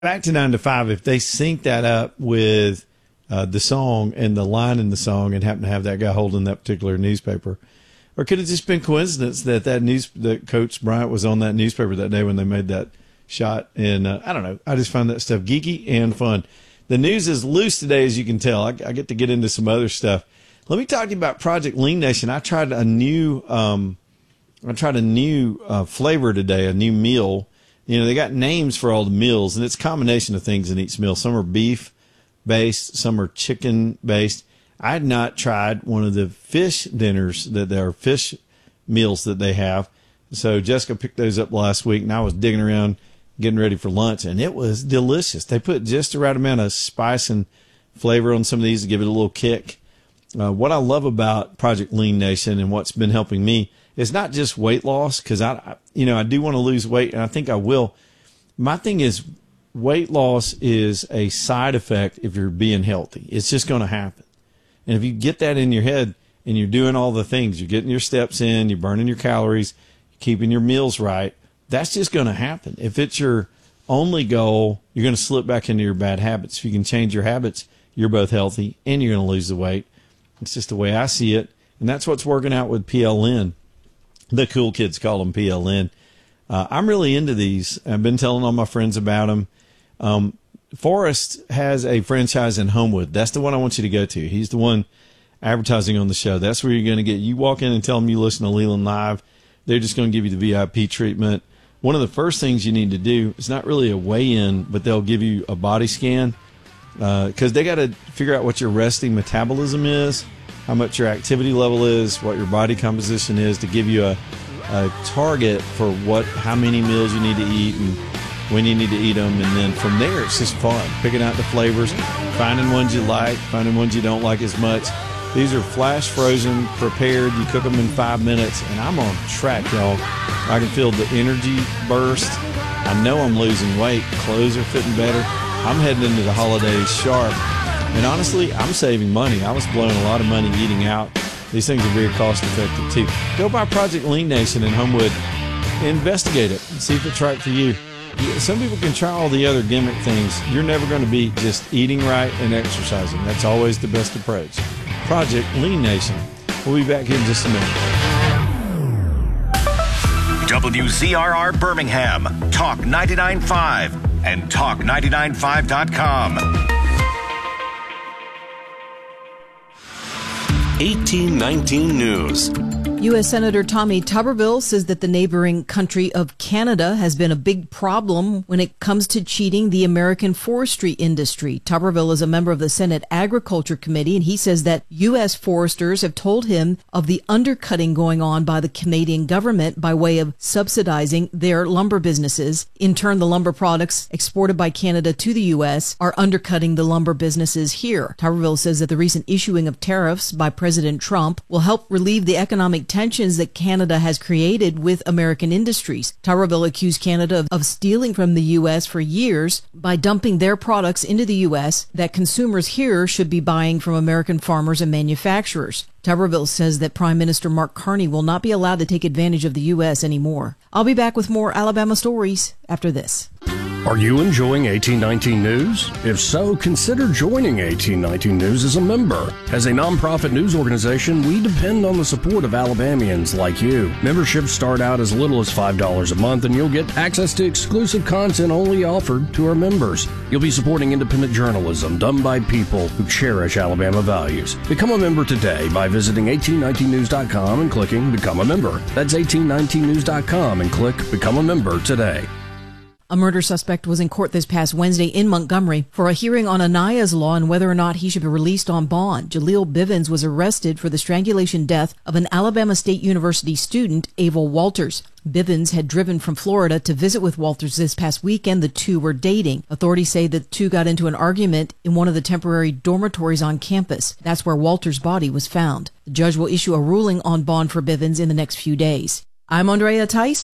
back to 9 to 5, if they sync that up with the song and the line in the song and happen to have that guy holding that particular newspaper, or could it just been coincidence that Coach Bryant was on that newspaper that day when they made that shot? And I don't know. I just find that stuff geeky and fun. The news is loose today, as you can tell. I get to get into some other stuff. Let me talk to you about Project Lean Nation. I tried a new flavor today, a new meal. You know, they got names for all the meals, and it's a combination of things in each meal. Some are beef-based, some are chicken-based. I had not tried one of the fish dinners fish meals that they have. So Jessica picked those up last week, and I was digging around, getting ready for lunch, and it was delicious. They put just the right amount of spice and flavor on some of these to give it a little kick. What I love about Project Lean Nation and what's been helping me is not just weight loss, because I do want to lose weight, and I think I will. My thing is, weight loss is a side effect if you're being healthy. It's just going to happen. And if you get that in your head and you're doing all the things, you're getting your steps in, you're burning your calories, you're keeping your meals right, that's just going to happen. If it's your only goal, you're going to slip back into your bad habits. If you can change your habits, you're both healthy and you're going to lose the weight. It's just the way I see it. And that's what's working out with PLN. The cool kids call them PLN. I'm really into these. I've been telling all my friends about them. Forrest has a franchise in Homewood. That's the one I want you to go to. He's the one advertising on the show. That's where you're going to get. You walk in and tell them you listen to Leland Live. They're just going to give you the VIP treatment. One of the first things you need to do is not really a weigh-in, but they'll give you a body scan because they got to figure out what your resting metabolism is, how much your activity level is, what your body composition is, to give you a target for how many meals you need to eat and when you need to eat them. And then from there, it's just fun, picking out the flavors, finding ones you like, finding ones you don't like as much. These are flash frozen, prepared. You cook them in 5 minutes, and I'm on track, y'all. I can feel the energy burst. I know I'm losing weight. Clothes are fitting better. I'm heading into the holidays sharp. And honestly, I'm saving money. I was blowing a lot of money eating out. These things are very cost effective too. Go by Project Lean Nation in Homewood. Investigate it and see if it's right for you. Some people can try all the other gimmick things. You're never going to be just eating right and exercising. That's always the best approach. Project Lean Nation. We'll be back in just a minute. WZRR Birmingham, Talk 99.5 and Talk995.com. 1819 News. U.S. Senator Tommy Tuberville says that the neighboring country of Canada has been a big problem when it comes to cheating the American forestry industry. Tuberville is a member of the Senate Agriculture Committee, and he says that U.S. foresters have told him of the undercutting going on by the Canadian government by way of subsidizing their lumber businesses. In turn, the lumber products exported by Canada to the U.S. are undercutting the lumber businesses here. Tuberville says that the recent issuing of tariffs by President Trump will help relieve the economic tensions that Canada has created with American industries. Tuberville accused Canada of stealing from the U.S. for years by dumping their products into the U.S. that consumers here should be buying from American farmers and manufacturers. Tuberville says that Prime Minister Mark Carney will not be allowed to take advantage of the U.S. anymore. I'll be back with more Alabama stories after this. Are you enjoying 1819 News? If so, consider joining 1819 News as a member. As a nonprofit news organization, we depend on the support of Alabamians like you. Memberships start out as little as $5 a month, and you'll get access to exclusive content only offered to our members. You'll be supporting independent journalism done by people who cherish Alabama values. Become a member today by visiting 1819news.com and clicking Become a Member. That's 1819news.com and click Become a Member today. A murder suspect was in court this past Wednesday in Montgomery for a hearing on Aniah's law and whether or not he should be released on bond. Jaleel Bivens was arrested for the strangulation death of an Alabama State University student, Avel Walters. Bivens had driven from Florida to visit with Walters this past weekend. The two were dating. Authorities say the two got into an argument in one of the temporary dormitories on campus. That's where Walters' body was found. The judge will issue a ruling on bond for Bivens in the next few days. I'm Andrea Tice.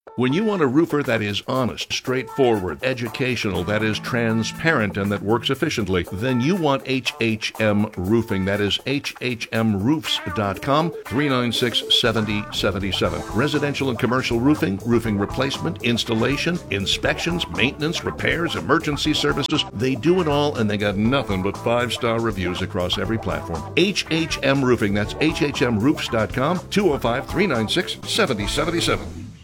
When you want a roofer that is honest, straightforward, educational, that is transparent, and that works efficiently, then you want HHM Roofing. That is hhmroofs.com, 396-7077. Residential and commercial roofing, roofing replacement, installation, inspections, maintenance, repairs, emergency services. They do it all, and they got nothing but 5-star reviews across every platform. HHM Roofing. That's hhmroofs.com, 205-396-7077.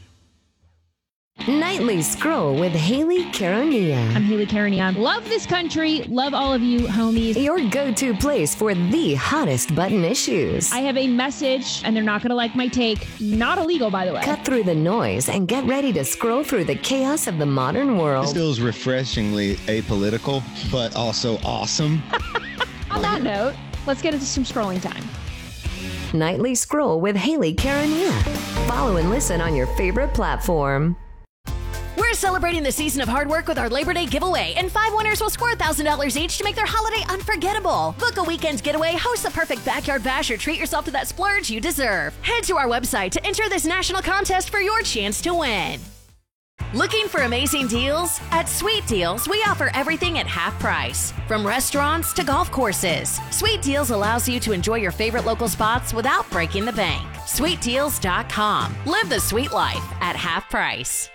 Nightly Scroll with Haley Caronia. I'm Haley Caronia. Love this country. Love all of you, homies. Your go-to place for the hottest button issues. I have a message, and they're not going to like my take. Not illegal, by the way. Cut through the noise and get ready to scroll through the chaos of the modern world. This feels refreshingly apolitical, but also awesome. On that note, let's get into some scrolling time. Nightly Scroll with Haley Caronia. Follow and listen on your favorite platform. We're celebrating the season of hard work with our Labor Day giveaway, and 5 winners will score $1,000 each to make their holiday unforgettable. Book a weekend getaway, host the perfect backyard bash, or treat yourself to that splurge you deserve. Head to our website to enter this national contest for your chance to win. Looking for amazing deals? At Sweet Deals, we offer everything at half price. From restaurants to golf courses, Sweet Deals allows you to enjoy your favorite local spots without breaking the bank. SweetDeals.com. Live the sweet life at half price.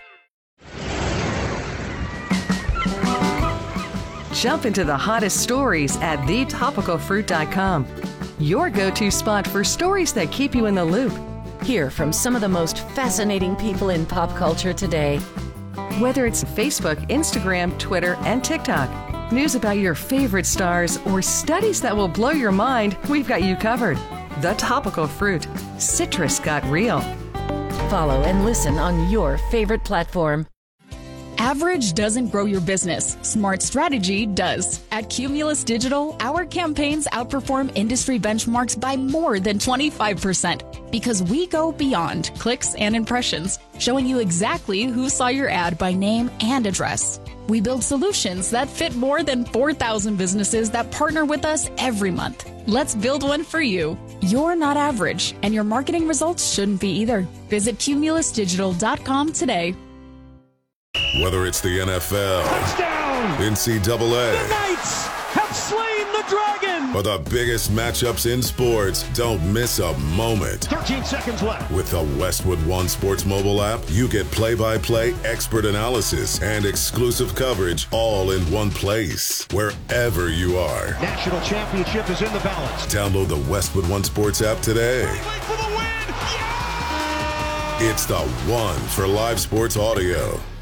Jump into the hottest stories at thetopicalfruit.com. Your go-to spot for stories that keep you in the loop. Hear from some of the most fascinating people in pop culture today. Whether it's Facebook, Instagram, Twitter, and TikTok, news about your favorite stars, or studies that will blow your mind, we've got you covered. The Topical Fruit. Citrus got real. Follow and listen on your favorite platform. Average doesn't grow your business. Smart strategy does. At Cumulus Digital, our campaigns outperform industry benchmarks by more than 25% because we go beyond clicks and impressions, showing you exactly who saw your ad by name and address. We build solutions that fit more than 4,000 businesses that partner with us every month. Let's build one for you. You're not average, and your marketing results shouldn't be either. Visit cumulusdigital.com today. Whether it's the NFL, touchdown, NCAA, the Knights have slain the dragon, or the biggest matchups in sports, don't miss a moment. 13 seconds left. With the Westwood One Sports mobile app, you get play-by-play expert analysis and exclusive coverage all in one place, wherever you are. National championship is in the balance. Download the Westwood One Sports app today. For the win. Yeah! It's the one for live sports audio.